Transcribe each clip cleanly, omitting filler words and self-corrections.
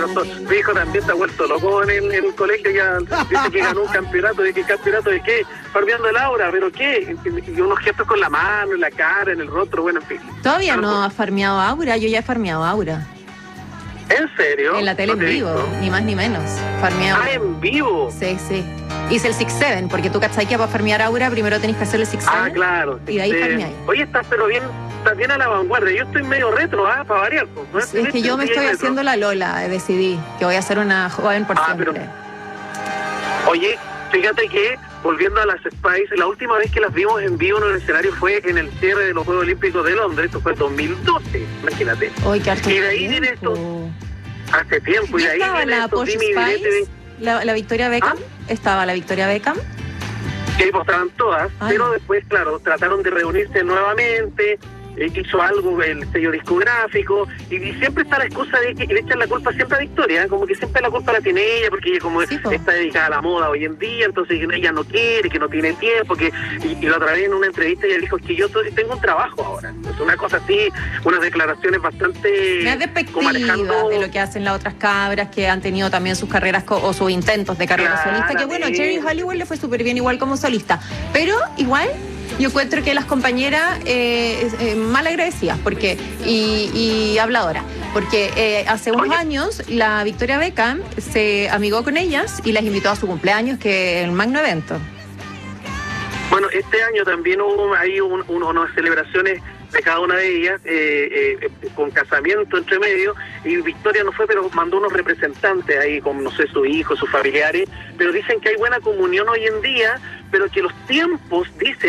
Mi hijo también se ha vuelto loco en el colegio, ya dice que ganó un campeonato. ¿De qué campeonato de qué? Farmeando el aura, ¿pero qué? Y unos gestos con la mano, en la cara, en el rostro, bueno, en fin. Todavía no ha farmeado aura, yo ya he farmeado aura. ¿En serio? En la tele en vivo, ni más ni menos. Farmeado. Ah, ¿en vivo? Sí, sí. Hice el 6-7, porque tú cachai que para farmear aura primero tenés que hacer el 6-7. Ah, claro. Y de ahí farmeáis. Oye, estás bien a la vanguardia. Yo estoy medio retro, para variar. ¿No? Es que yo me estoy haciendo la Lola, decidí que voy a ser una joven por siempre. Pero, oye, fíjate que, volviendo a las Spice, la última vez que las vimos en vivo en el escenario fue en el cierre de los Juegos Olímpicos de Londres, esto fue en 2012, imagínate. Uy, qué harto y de ahí viene esto, hace tiempo, y de ahí viene la esto, Posh Spice, la Victoria Beckham, estaba la Victoria Beckham. Que ahí estaban todas, pero después, claro, trataron de reunirse nuevamente, hizo algo el sello discográfico, y siempre está la excusa de que le echan la culpa siempre a Victoria, como que siempre la culpa la tiene ella, porque ella como está dedicada a la moda hoy en día, entonces ella no quiere, que no tiene tiempo, y la otra vez en una entrevista ella dijo que yo tengo un trabajo ahora. Es una cosa así, unas declaraciones bastante despectivas de lo que hacen las otras cabras que han tenido también sus carreras o sus intentos de carrera solista, que bueno, a Geri Halliwell le fue súper bien igual como solista, pero igual yo encuentro que las compañeras mal agradecidas porque y habladora, porque hace unos años la Victoria Beckham se amigó con ellas y las invitó a su cumpleaños, que es el magno evento. Bueno, este año también hubo ahí unas celebraciones de cada una de ellas, con casamiento entre medio, y Victoria no fue, pero mandó unos representantes ahí, con, no sé, sus hijos, sus familiares, pero dicen que hay buena comunión hoy en día, pero que los tiempos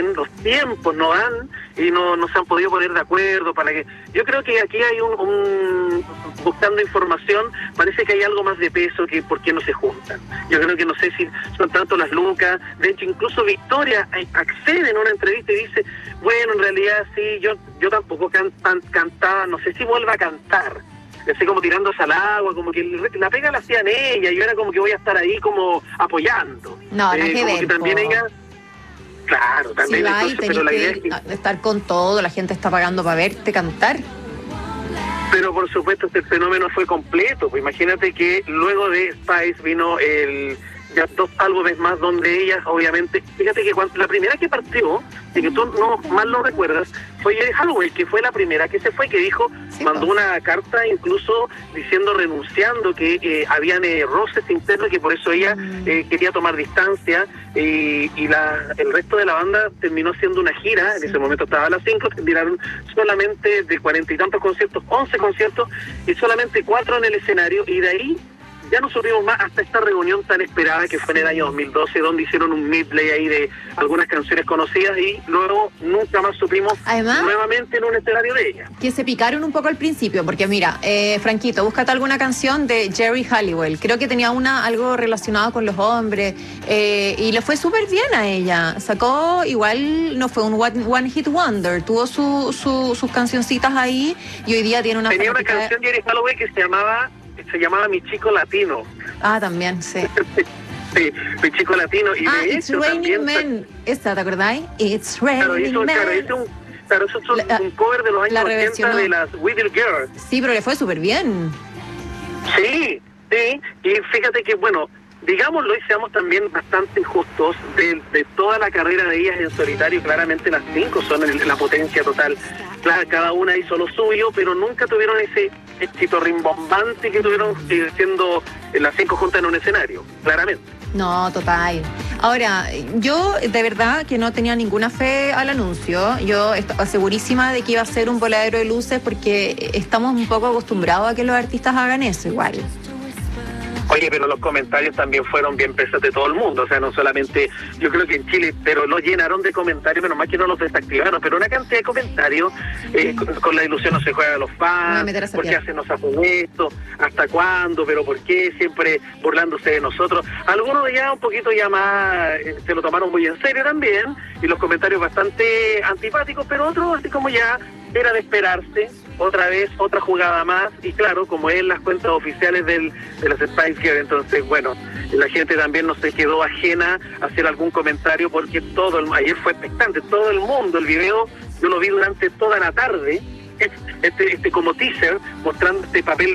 no dan, y no se han podido poner de acuerdo para que... Yo creo que aquí hay buscando información, parece que hay algo más de peso que por qué no se juntan. Yo creo que no sé si son tanto las lucas, de hecho incluso Victoria accede en una entrevista y dice, bueno, en realidad sí, yo tampoco cantaba, no sé si vuelva a cantar, así como tirándose al agua, como que la pega la hacían ella, y yo era como que voy a estar ahí como apoyando. No, que como ver, que también ella... Claro, también, sí, entonces, pero la idea es que estar con todo, la gente está pagando para verte cantar. Pero por supuesto este fenómeno fue completo, pues imagínate que luego de Spice vino ya 2 álbumes más donde ellas, obviamente, fíjate que la primera que partió, y que tú no mal lo recuerdas, fue Geri Halliwell, que fue la primera que se fue, que dijo, mandó una carta incluso diciendo, renunciando, que habían roces internos, que por eso ella quería tomar distancia, y el resto de la banda terminó siendo una gira, en ese momento estaba a las 5, terminaron solamente de 40 y tantos conciertos, 11 conciertos, y solamente 4 en el escenario, y de ahí ya no supimos más hasta esta reunión tan esperada que fue en el año 2012, donde hicieron un medley ahí de algunas canciones conocidas, y luego nunca más supimos nuevamente en un escenario de ella. Que se picaron un poco al principio, porque mira, Franquito, búscate alguna canción de Geri Halliwell, creo que tenía algo relacionado con los hombres, y le fue súper bien a ella, sacó, igual no fue un one hit wonder, tuvo sus cancioncitas ahí, y hoy día tiene una... Tenía una canción Geri Halliwell que se llamaba Mi Chico Latino. Ah, también, sí. Sí, Mi Chico Latino. Y de It's hecho, Raining Men. ¿Esta te acordáis? It's Raining Men. Claro, eso es un cover de los años 80 de las Wither Girls. Sí, pero le fue súper bien. Sí. Y fíjate que, bueno, digámoslo y seamos también bastante injustos, de toda la carrera de ellas en solitario, claramente las 5 son la potencia total. Claro, cada una hizo lo suyo, pero nunca tuvieron ese éxito rimbombante que tuvieron siendo las 5 juntas en un escenario, claramente. No, total. Ahora, yo de verdad que no tenía ninguna fe al anuncio. Yo estaba segurísima de que iba a ser un voladero de luces, porque estamos un poco acostumbrados a que los artistas hagan eso igual. Oye, pero los comentarios también fueron bien pesados de todo el mundo, o sea, no solamente, yo creo que en Chile, pero lo llenaron de comentarios, menos mal que no los desactivaron, pero una cantidad de comentarios, con la ilusión no se juega a los fans, ¿por qué nos hacen esto? ¿Hasta cuándo? ¿Pero por qué? Siempre burlándose de nosotros. Algunos ya un poquito ya más, se lo tomaron muy en serio también, y los comentarios bastante antipáticos, pero otros así como ya era de esperarse. Otra vez, otra jugada más, y claro, como es las cuentas oficiales de las Spice Girls, entonces, bueno, la gente también no se quedó ajena a hacer algún comentario, porque ayer fue expectante, todo el mundo, el video, yo lo vi durante toda la tarde, como teaser, mostrando este papel